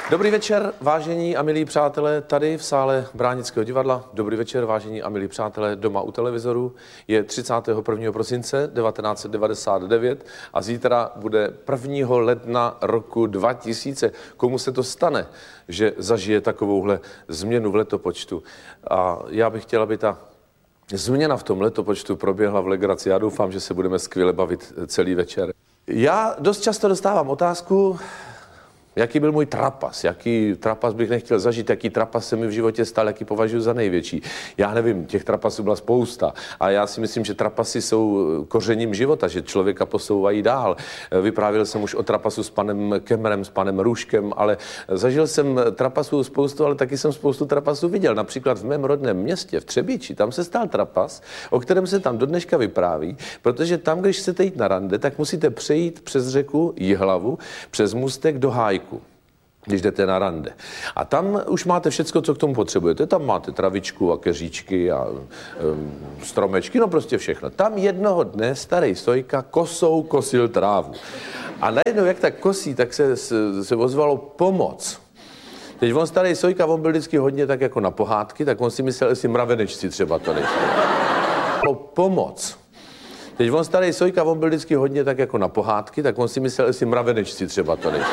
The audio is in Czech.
Dobrý večer, vážení a milí přátelé, tady v sále Bránického divadla. Dobrý večer, vážení a milí přátelé, doma u televizoru. Je 31. prosince 1999 a zítra bude 1. ledna roku 2000. Komu se to stane, že zažije takovouhle změnu v letopočtu? A já bych chtěla, aby ta změna v tom letopočtu proběhla v legraci. Já doufám, že se budeme skvěle bavit celý večer. Já dost často dostávám otázku, jaký byl můj trapas, jaký trapas bych nechtěl zažít, jaký trapas se mi v životě stal, jaký považuji za největší. Já nevím, těch trapasů byla spousta a já si myslím, že trapasy jsou kořením života, že člověka posouvají dál. Vyprávěl jsem už o trapasu s panem Kemmerem, s panem Růžkem, ale zažil jsem trapasů spoustu, ale taky jsem spoustu trapasů viděl. Například v mém rodném městě, v Třebíči, tam se stal trapas, o kterém se tam do dneška vypráví, protože tam, když chcete jít na rande, tak musíte přejít přes řeku Jihlavu, přes můstek do Hájku, když jdete na rande. A tam už máte všecko, co k tomu potřebujete. Tam máte travičku a keříčky a stromečky, no prostě všechno. Tam jednoho dne starý Sojka kosou kosil trávu. A najednou, jak tak kosí, tak se ozvalo pomoc. Teď on starý Sojka, on byl vždycky hodně tak jako na pohádky, tak on si myslel, jestli mravenečci třeba to nejsou. Pomoc. Teď on starý Sojka, on byl vždycky hodně tak jako na pohádky, tak on si myslel, jestli mravenečci třeba to nejsou.